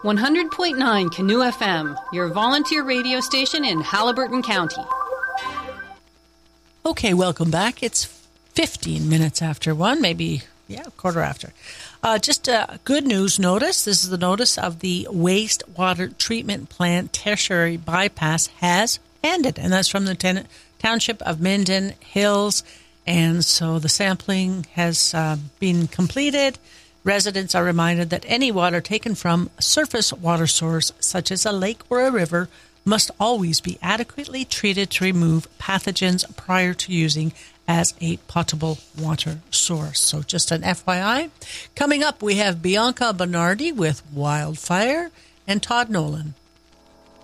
100.9 Canoe FM, your volunteer radio station in Haliburton County. Okay, welcome back. It's 15 minutes after 1, maybe, quarter after. Just a good news notice. This is the notice of the wastewater treatment plant tertiary bypass has ended, and that's from the township of Minden Hills. And so the sampling has been completed. Residents are reminded that any water taken from a surface water source, such as a lake or a river, must always be adequately treated to remove pathogens prior to using as a potable water source. So just an FYI. Coming up, we have Bianca Bernardi with Wildfire and Todd Nolan